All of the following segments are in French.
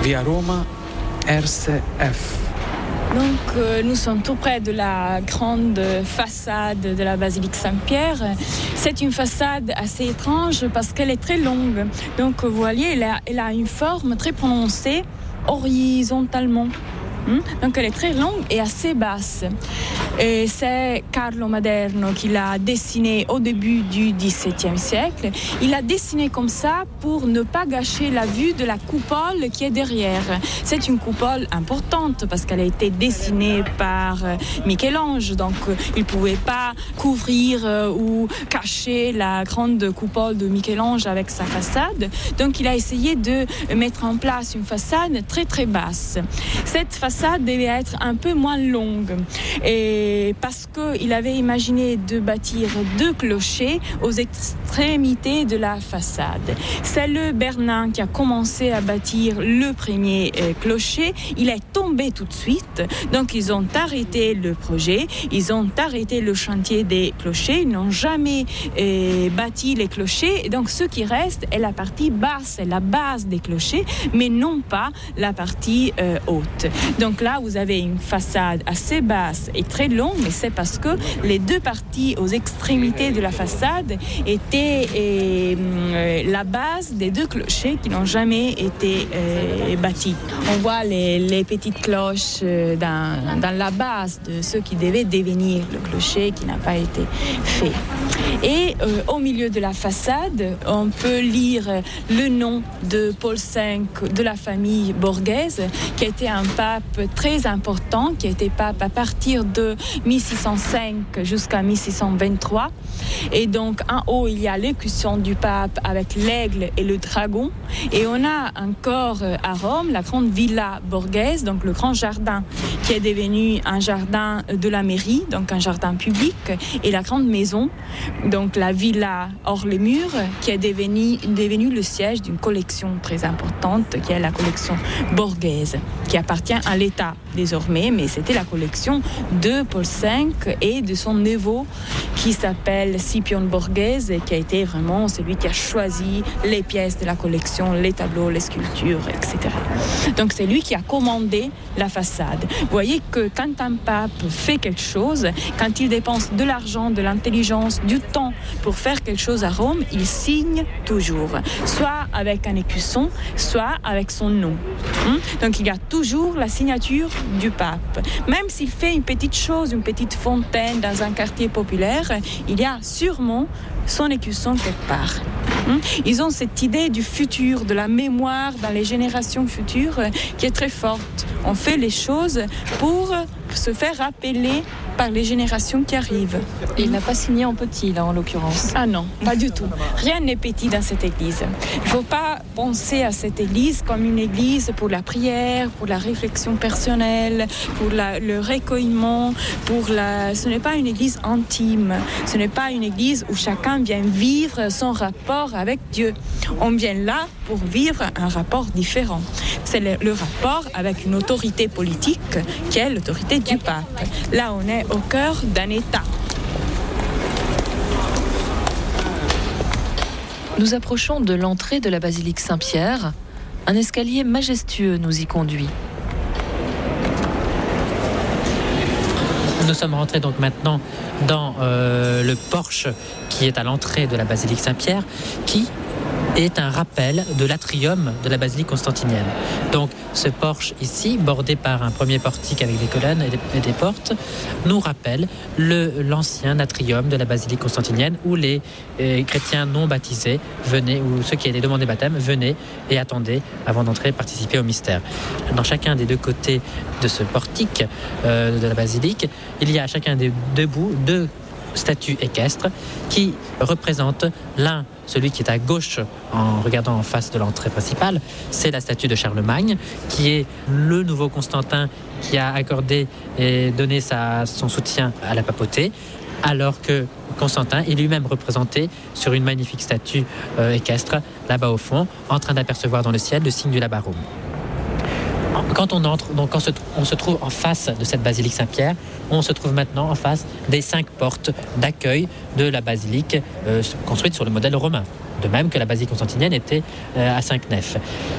Via Roma, RCF. Donc, nous sommes tout près de la grande façade de la basilique Saint-Pierre. C'est une façade assez étrange parce qu'elle est très longue. Donc, vous voyez, elle a une forme très prononcée horizontalement. Donc elle est très longue et assez basse. Et c'est Carlo Maderno qui l'a dessinée au début du XVIIe siècle. Il l'a dessinée comme ça pour ne pas gâcher la vue de la coupole qui est derrière. C'est une coupole importante parce qu'elle a été dessinée par Michel-Ange. Donc il ne pouvait pas couvrir ou cacher la grande coupole de Michel-Ange avec sa façade. Donc il a essayé de mettre en place une façade très très basse. Cette façade devait être un peu moins longue et parce qu'il avait imaginé de bâtir 2 clochers aux extrémités de la façade. C'est le Bernin qui a commencé à bâtir le premier clocher. Il est tombé tout de suite, donc ils ont arrêté le projet, ils ont arrêté le chantier des clochers, ils n'ont jamais bâti les clochers, et donc ce qui reste est la partie basse, c'est la base des clochers, mais non pas la partie haute. Donc là, vous avez une façade assez basse et très longue, mais c'est parce que les 2 parties aux extrémités de la façade étaient la base des 2 clochers qui n'ont jamais été bâtis. On voit les petites cloches dans la base de ce qui devait devenir le clocher qui n'a pas été fait. Et au milieu de la façade, on peut lire le nom de Paul V de la famille Borghese, qui a été un pape très important, qui a été pape à partir de 1605 jusqu'à 1623. Et donc en haut, il y a l'écusson du pape avec l'aigle et le dragon. Et on a encore à Rome la grande villa Borghese, donc le grand jardin qui est devenu un jardin de la mairie, donc un jardin public, et la grande maison, donc la villa hors les murs, qui est devenue le siège d'une collection très importante, qui est la collection Borghese, qui appartient à l'État désormais, mais c'était la collection de Paul V et de son neveu qui s'appelle Scipione Borghese, et qui a été vraiment celui qui a choisi les pièces de la collection, les tableaux, les sculptures, etc. Donc c'est lui qui a commandé la façade. Vous voyez que quand un pape fait quelque chose, quand il dépense de l'argent, de l'intelligence, du temps pour faire quelque chose à Rome, il signe toujours, soit avec un écusson, soit avec son nom. Donc il y a toujours la signature du pape. Même s'il fait une petite chose, une petite fontaine dans un quartier populaire, il y a sûrement son écusson quelque part. Ils ont cette idée du futur, de la mémoire dans les générations futures qui est très forte. On fait les choses pour se faire rappeler par les générations qui arrivent. Et il n'a pas signé en petit, là, en l'occurrence. Ah non, pas du tout. Rien n'est petit dans cette église. Il ne faut pas penser à cette église comme une église pour la prière, pour la réflexion personnelle, pour le recueillement. Ce n'est pas une église intime. Ce n'est pas une église où chacun vient vivre son rapport avec Dieu. On vient là pour vivre un rapport différent. C'est le rapport avec une autorité politique qui est l'autorité du pape. Là, on est au cœur d'un État. Nous approchons de l'entrée de la basilique Saint-Pierre. Un escalier majestueux nous y conduit. Nous sommes rentrés donc maintenant dans le porche qui est à l'entrée de la basilique Saint-Pierre, qui est un rappel de l'atrium de la basilique constantinienne. Donc ce porche ici, bordé par un premier portique avec des colonnes et des portes, nous rappelle l'ancien atrium de la basilique constantinienne où les chrétiens non baptisés venaient, ou ceux qui avaient demandé baptême, venaient et attendaient avant d'entrer participer au mystère. Dans chacun des 2 côtés de ce portique de la basilique, il y a à chacun des 2 bouts 2 statues équestres qui représentent celui qui est à gauche en regardant en face de l'entrée principale, c'est la statue de Charlemagne qui est le nouveau Constantin qui a accordé et donné son soutien à la papauté, alors que Constantin est lui-même représenté sur une magnifique statue équestre là-bas au fond, en train d'apercevoir dans le ciel le signe du Labarum. Quand on entre, donc on se trouve en face de cette basilique Saint-Pierre, on se trouve maintenant en face des 5 portes d'accueil de la basilique construite sur le modèle romain. De même que la basilique constantinienne était à 5 nefs.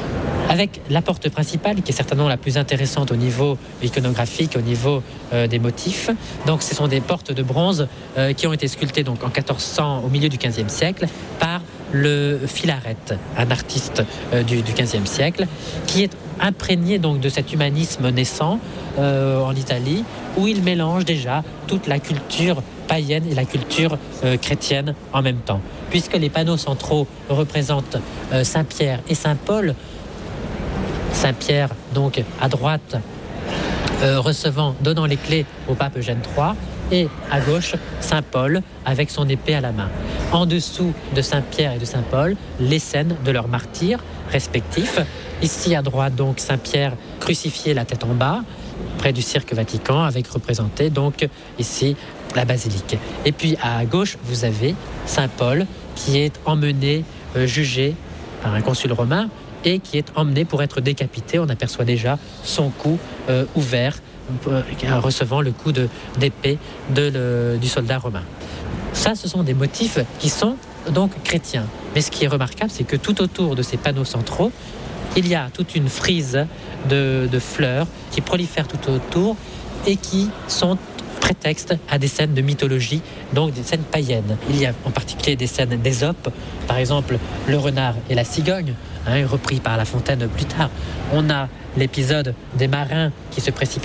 Avec la porte principale, qui est certainement la plus intéressante au niveau iconographique, au niveau des motifs. Donc, ce sont des portes de bronze qui ont été sculptées donc, en 1400, au milieu du XVe siècle, par le Filaret, un artiste du XVe siècle, qui est imprégné donc, de cet humanisme naissant en Italie, où il mélange déjà toute la culture païenne et la culture chrétienne en même temps. Puisque les panneaux centraux représentent Saint-Pierre et Saint-Paul, Saint-Pierre, donc à droite, donnant les clés au pape Eugène III, et à gauche, Saint-Paul, avec son épée à la main. En dessous de Saint-Pierre et de Saint-Paul, les scènes de leurs martyrs respectifs. Ici à droite, donc, Saint-Pierre crucifié la tête en bas, près du cirque Vatican, avec représenté, donc, ici, la basilique. Et puis, à gauche, vous avez Saint-Paul, qui est emmené, jugé par un consul romain, et qui est emmené pour être décapité. On aperçoit déjà son cou ouvert, recevant le coup d'épée du soldat romain. Ça, ce sont des motifs qui sont donc chrétiens. Mais ce qui est remarquable, c'est que tout autour de ces panneaux centraux, il y a toute une frise de fleurs qui prolifèrent tout autour et qui sont prétexte à des scènes de mythologie, donc des scènes païennes. Il y a en particulier des scènes d'Ésope, par exemple le renard et la cigogne, repris par La Fontaine plus tard. On a l'épisode des marins qui se précipitent